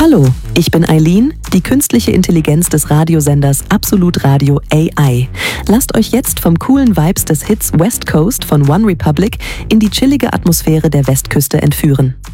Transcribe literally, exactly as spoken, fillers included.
Hallo, ich bin Eileen, die künstliche Intelligenz des Radiosenders Absolut Radio A I. Lasst euch jetzt vom coolen Vibes des Hits West Coast von One Republic in die chillige Atmosphäre der Westküste entführen.